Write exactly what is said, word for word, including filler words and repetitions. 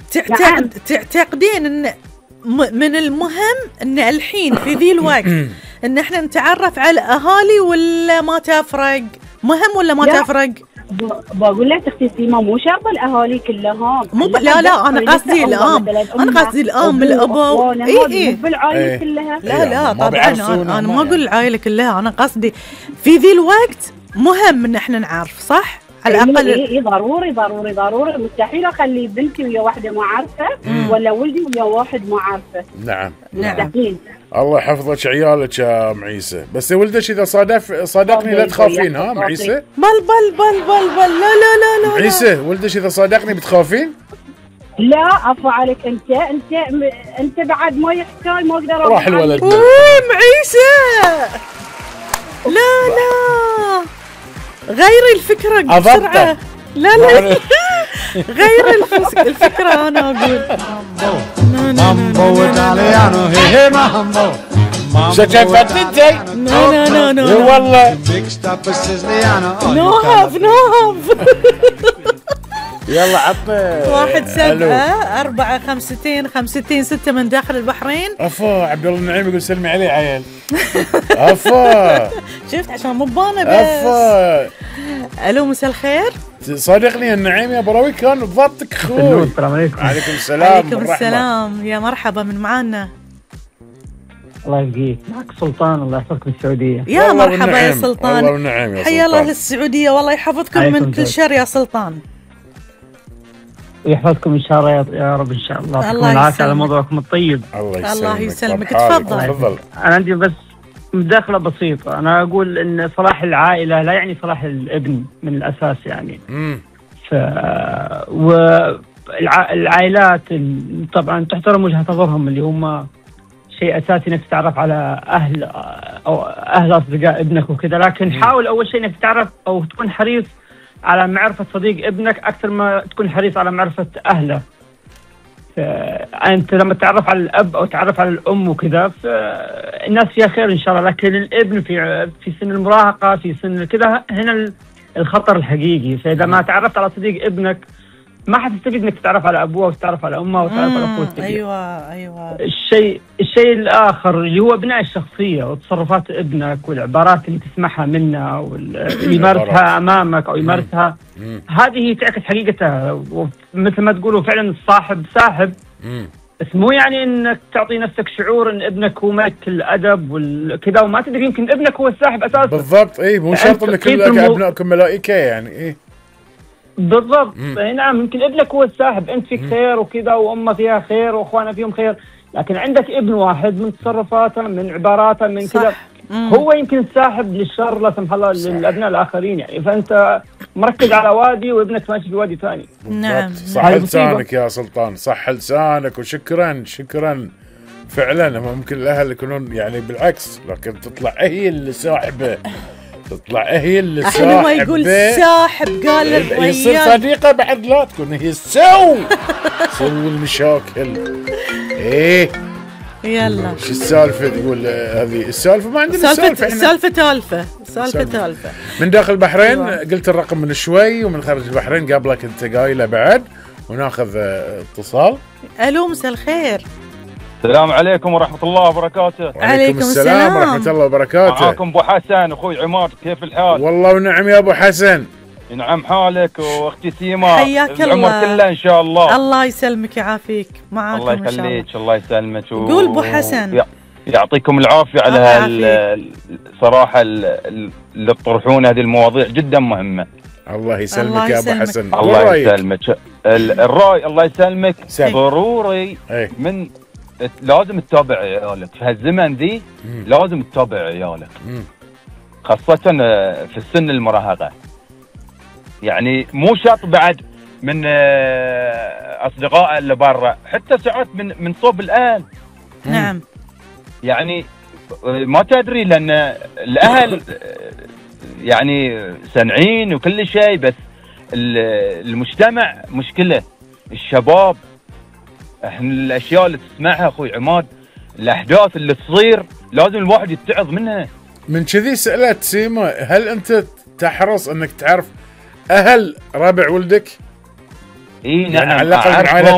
تعتقد تعتقدين ان من المهم ان الحين في ذي الوقت ان احنا نتعرف على الاهالي ولا ما تفرق؟ مهم ولا ما لا. تفرق؟ بقول لك اختي سيما مو شرط الاهالي كلهم، مو ب... لا لا انا قصدي الام، انا قصدي الام الابو اي اي بالعائله كلها. لا لا طبعا انا, أنا ما اقول العائله كلها، انا قصدي في ذي الوقت مهم ان احنا نعرف، صح؟ على الاقل اي اي ضروري ضروري ضروري. مستحيل اخلي بنتي ويا واحده ما عارفه ولا ولدي ويا واحد ما عارفه. نعم مستحيل. الله يحفظك عيالك يا ام عيسى، بس يا ولدك اذا صادف صادقني لا تخافين. ها ام عيسى؟ بل بل بل بل بل لا لا لا لا ام عيسى ولدك اذا صادقني بتخافين؟ لا عفوا عليك، انت انت م... انت بعد ما يحكي ما اقدر راح الولد. ام عيسى لا لا غيري الفكره بسرعه. لا لا غير الفكره انا اقول مامبو ايطاليانو هي مامبو شكفت انت؟ لا لا لا لا والله نو هاف نو هاف. يلا عطنا واحد سبعة أربعة خمستين خمستين ستة من داخل البحرين. افا عبد الله النعيم يقول سلمي عليه عيال. افا شفت عشان مو بانه بس. افا الو مساء الخير. صادقني النعيم يا براوي كان بضبطك اخوي. السلام عليكم. عليكم السلام. عليكم السلام يا مرحبا من معانا. الله يبقيك، معك سلطان الله يحفظكم السعودية. يا مرحبا يا سلطان. الله والنعم يا حيا الله للسعودية، والله يحفظكم من كل شر يا سلطان. ويحفظكم ان شاء الله يا رب ان شاء الله. الله العافية على موضوعكم الطيب. الله يسلمك. الله يسلمك. تفضل. تفضل. انا عندي بس مداخلة بسيطة، انا اقول ان صلاح العائلة لا يعني صلاح الابن من الاساس يعني. امم ف والعائلات طبعا تحترم وجهة نظرهم اللي هم شيء اساسي انك تتعرف على اهل او اهل اصدقاء ابنك وكذا، لكن حاول اول شيء انك تتعرف او تكون حريص على معرفة صديق ابنك أكثر ما تكون حريص على معرفة أهله. أنت لما تتعرف على الأب أو تتعرف على الأم وكذا فالناس فيها خير إن شاء الله، لكن الابن في في سن المراهقة في سن كذا هنا الخطر الحقيقي. فإذا ما تعرفت على صديق ابنك ما حتستفيد إنك تتعرف على أبوه وتتعرف على أمه وتتعرف على أخوه. أيوة أيوة. الشيء الشيء الآخر اللي هو بناء الشخصية وتصرفات ابنك والعبارات اللي تسمعها منه واللي يمارسها أمامك أو يمارسها، هذه تعكس حقيقتها. ومثل ما تقولوا فعلا الصاحب ساحب، بس مو يعني إنك تعطي نفسك شعور إن ابنك هو ملك الأدب والكذا وما تدري يمكن ابنك هو الساحب أساسا. بالضبط. إيه مو شرط إن كل أبنائكم ملائكة يعني. إيه بالضبط. نعم يمكن ابنك هو الساحب، انت فيك خير وكذا وامه فيها خير واخوانه فيهم خير، لكن عندك ابن واحد من تصرفاته من عباراته من كذا هو يمكن الساحب للشر لا سمح الله للابناء الاخرين يعني. فانت مركز على وادي وابنك ماشي في وادي ثاني. نعم صح لسانك يا سلطان، صح لسانك. وشكرا شكرا فعلا. ممكن الاهل يكونون يعني بالعكس، لكن تطلع هي اللي ساحبه، تطلع هي اللي ساحبه. حلوة يقول ساحب قال الريال يصير صديقة بعد لا تكون هي السو سو المشاكل. ايه يلا شو السالفة؟ تقول هذه السالفة ما عندنا سالفة. السالفة تالفة سالفة تالفة من داخل البحرين. قلت الرقم من شوي، ومن خارج البحرين قبلك انت قايله بعد، وناخذ اتصال. الو مساء الخير. السلام عليكم ورحمة الله وبركاته. وعليكم السلام ورحمة الله وبركاته. معاكم أبو حسن أخوي عماد، كيف الحال؟ والله ونعم يا أبو حسن. نعم حالك وأختي سيما. حياك العمر الله. كله إن شاء الله. الله يسلمك يعافيك معاكم الله إن شاء الله. يخليك الله يسلمك. و... قول أبو حسن. يعطيكم العافية على الصراحة اللي تطرحون هذه المواضيع جدا مهمة. الله يسلمك يا أبو حسن. الله يسلمك. الرأي الله يسلمك ضروري من لازم تتابع عيالك في هالزمن ذي. لازم تتابع عيالك خاصة في السن المراهقة. يعني مو شرط بعد من أصدقاء اللي برا، حتى ساعات من من صوب الأهل. نعم يعني ما تدري لأن الأهل يعني سنعين وكل شيء، بس المجتمع مشكلة. الشباب احنا الاشياء اللي تسمعها اخوي عماد، الاحداث اللي تصير لازم الواحد يتعظ منها. من كذي سألت سيما، هل انت تحرص انك تعرف اهل ربع ولدك؟ اي نعم يعني على الاقل